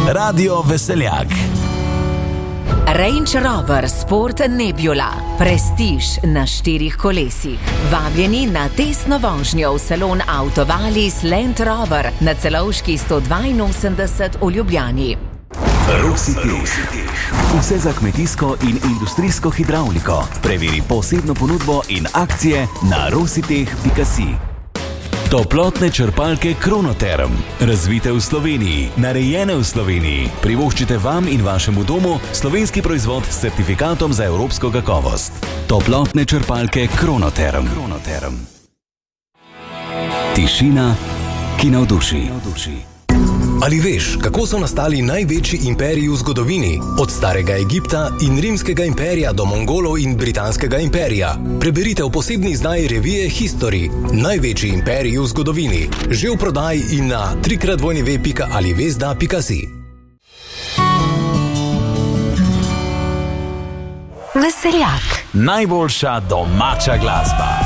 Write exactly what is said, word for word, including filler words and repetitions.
Radio Veseljak. Range Rover Sport Nebula. Prestiž na štirih kolesih. Vabljeni na testno vožnjo v salon Autovalis Land Rover na Celovški sto dvainosemdeset v Ljubljani. Rositeh. Vse za kmetijsko in industrijsko hidravliko. Preveri posebno ponudbo in akcije na rositeh pika si. Toplotne črpalke Kronoterm. Razvite v Sloveniji, narejene v Sloveniji. Privoščite vam in vašemu domu slovenski proizvod s certifikatom za evropsko kakovost. Toplotne črpalke Kronoterm. Kronoterm. Tišina, ki navduši. Ali veš, kako so nastali največji imperiji v zgodovini? Od starega Egipta in rimskega imperija do Mongolov in britanskega imperija. Preberite v posebni izdaji revije History. Največji imperiji v zgodovini. Že v prodaji in na tri krat w pika alivezda pika si. Veseljak. Najboljša domača glasba.